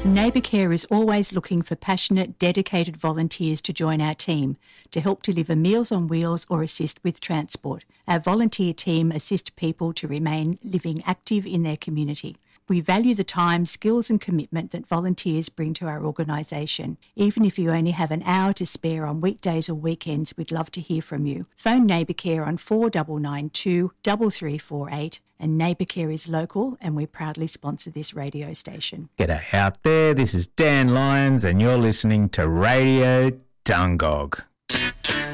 Neighbour Care is always looking for passionate, dedicated volunteers to join our team to help deliver Meals on Wheels or assist with transport. Our volunteer team assist people to remain living active in their community. We value the time, skills and commitment that volunteers bring to our organisation. Even if you only have an hour to spare on weekdays or weekends, we'd love to hear from you. Phone Neighbour Care on 4992 3348. And Neighbour Care is local, and we proudly sponsor this radio station. G'day out there, this is Dan Lyons and you're listening to Radio Dungog.